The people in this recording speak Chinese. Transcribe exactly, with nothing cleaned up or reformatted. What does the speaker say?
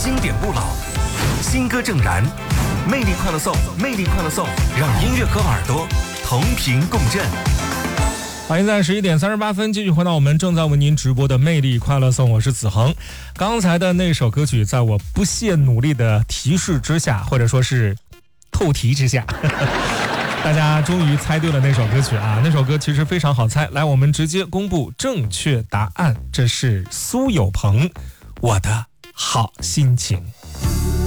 经典不老，新歌正燃，魅力快乐颂，魅力快乐颂，让音乐和耳朵同频共振。 欢迎在十一点三十八分继续回到我们正在为您直播的魅力快乐颂，我是子恒。刚才的那首歌曲，在我不懈努力的提示之下，或者说是透题之下，大家终于猜对了那首歌曲啊！那首歌其实非常好猜，来，我们直接公布正确答案，这是苏有朋《我的好心情》。